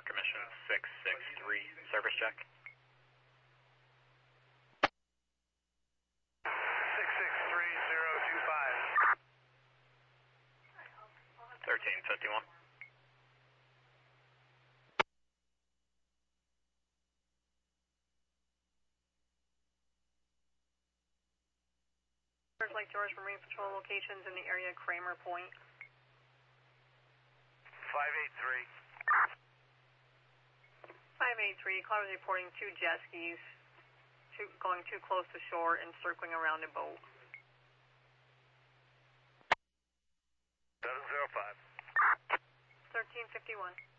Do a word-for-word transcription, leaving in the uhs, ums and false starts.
commission six six three, service check. six six three zero two five. thirteen fifty-one. Lake George Marine Patrol locations in the area Kramer Point. five eight three. five eight three, car is reporting two jet skis two, going too close to shore and circling around a boat. seven zero five. thirteen fifty-one.